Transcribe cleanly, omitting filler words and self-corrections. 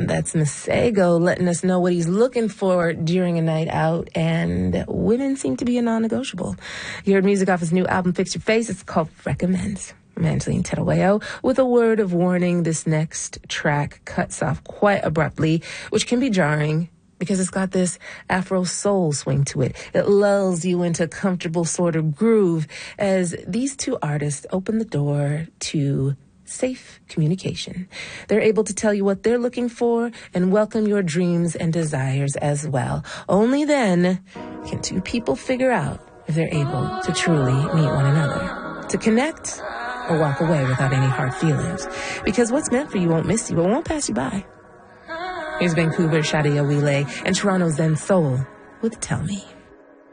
That's Masego letting us know what he's looking for during a night out, and women seem to be a non-negotiable. You heard music off his new album, Fix Your Face. It's called Recommends. I'm Angeline Terueo with a word of warning. This next track cuts off quite abruptly, which can be jarring because it's got this Afro soul swing to it. It lulls you into a comfortable sort of groove as these two artists open the door to safe communication. They're able to tell you what they're looking for and welcome your dreams and desires as well. Only then can two people figure out if they're able to truly meet one another, to connect or walk away without any hard feelings. Because what's meant for you won't miss you, it won't pass you by. Here's Vancouver Shadia Wile and Toronto's Zen Soul with Tell Me.